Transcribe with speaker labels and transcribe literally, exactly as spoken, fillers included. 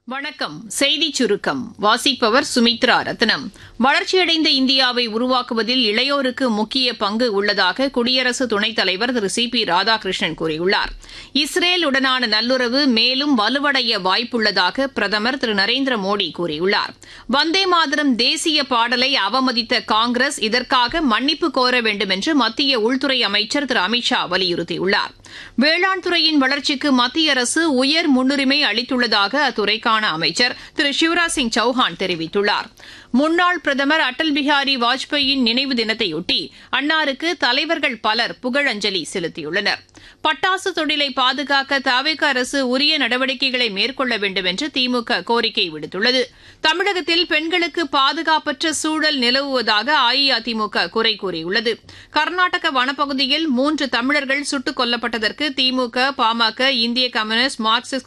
Speaker 1: வணக்கம். செய்திச் சுருக்கம் வாசிப்பவர் சுமித்ரா ரத்னம். வளர்ச்சியடைந்த இந்தியாவை உருவாக்குவதில் இளையோருக்கு முக்கிய பங்கு உள்ளதாக குடியரசு துணைத் தலைவர் திரு சி பி ராதாகிருஷ்ணன் கூறியுள்ளார். இஸ்ரேலுடனான நல்லுறவு மேலும் வலுவடைய வாய்ப்புள்ளதாக பிரதமர் திரு நரேந்திர மோடி கூறியுள்ளார். வந்தே மாதரம் தேசிய பாடலை அவமதித்த காங்கிரஸ் இதற்காக மன்னிப்பு கோர வேண்டும் என்று மத்திய உள்துறை அமைச்சர் திரு அமித் ஷா வலியுறுத்தியுள்ளார். வேளாண் துறையின் வளர்ச்சிக்கு மத்திய அரசு உயர் முன்னுரிமை அளித்துள்ளதாக அத்துறைக்கான அமைச்சர் திரு சிவராஜ் சிங் சௌஹான் தெரிவித்துள்ளார். முன்னாள் பிரதமர் அடல் பிஹாரி வாஜ்பாயின் நினைவு தினத்தையொட்டி அன்னாருக்கு தலைவர்கள் பலர் புகழஞ்சலி செலுத்தியுள்ளனர். பட்டாசு தொழிலை பாதுகாக்க தவிக அரசு உரிய நடவடிக்கைகளை மேற்கொள்ள வேண்டும் என்று திமுக கோரிக்கை விடுத்துள்ளது. தமிழகத்தில் பெண்களுக்கு பாதுகாப்பற்ற சூழல் நிலவுவதாக அஇஅதிமுக குறை கூறியுள்ளது. கர்நாடக வனப்பகுதியில் மூன்று தமிழர்கள் சுட்டுக் கொல்லப்பட்டதற்கு திமுக, பாமக, இந்திய கம்யூனிஸ்ட், மார்க்சிஸ்ட்